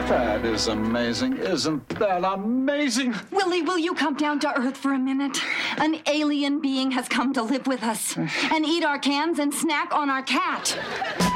That is amazing. Isn't that amazing? Willie, will you come down to Earth for a minute? An alien being has come to live with us and eat our cans and snack on our cat.